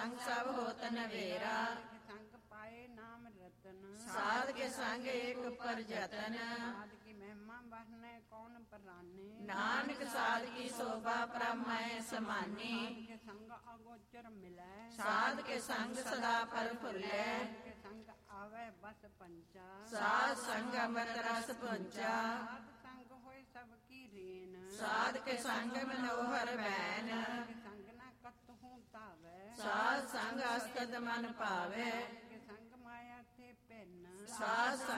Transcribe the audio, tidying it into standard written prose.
ਸੰਗ ਸਭ ਹੋਤ ਨਵੇਰਾ। ਸੰਗ ਪਾਏ ਨਾਮ ਰਤਨ, ਸਾਧ ਕੇ ਸੰਗ ਏਕ ਉਪਰ ਜਤਨ। ਸਾਧ ਕੀ ਮਹਿਮਾ ਬਰਨੇ ਕੌਣ ਪਰਾਨੇ, ਨਾਨਕ ਸਾਧ ਕੀ ਸੋਭਾ ਪ੍ਰਮੈ ਸਮਾਨੀ। ਕੇ ਸੰਗ ਅਗੋਚਰ ਮਿਲੈ, ਸਾਧ ਕੇ ਸੰਗ ਸਦਾ ਪਰ ਫੁੱਲੈ। ਕੇ ਸੰਗ ਆਵੇ ਬਸ ਪੰਚਾ, ਸਾਧ ਸੰਗ ਅੰਮ੍ਰਿਤ ਰਸ ਪੁੰਚਾ। ਸਾਧ ਸੰਗ ਹੋਏ ਸਭ ਕੀ ਰੇਨ, ਸਾਧ ਕੇ ਸੰਗ ਮਨੋਹਰ ਬੈਨ। ਕੇ ਸੰਗ ਨਾ ਕਤਹੂ ਧਾਵੈ, ਸਾਧ ਸੰਗ ਅਸਤਿ ਮਨ ਭਾਵੈ। ਕੇ ਸੰਗ ਮਾਇਆ ਤੇ ਪੈਨ, ਸਾਧ